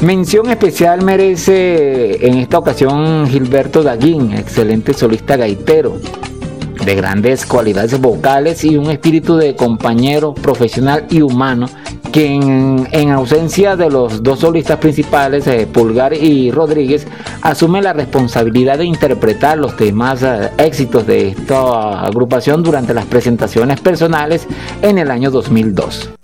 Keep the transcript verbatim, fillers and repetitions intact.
Mención especial merece en esta ocasión Gilberto Daguín, excelente solista gaitero, de grandes cualidades vocales y un espíritu de compañero profesional y humano, que en, en ausencia de los dos solistas principales, eh, Pulgar y Rodríguez, asume la responsabilidad de interpretar los temas eh, éxitos de esta agrupación durante las presentaciones personales en el año dos mil dos.